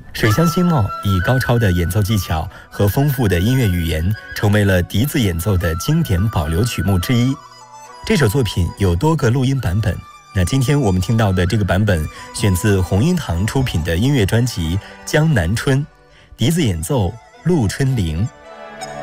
水乡新茂以高超的演奏技巧和丰富的音乐语言，成为了笛子演奏的经典保留曲目之一。这首作品有多个录音版本，那今天我们听到的这个版本选自红音堂出品的音乐专辑《江南春》，笛子演奏陆春玲。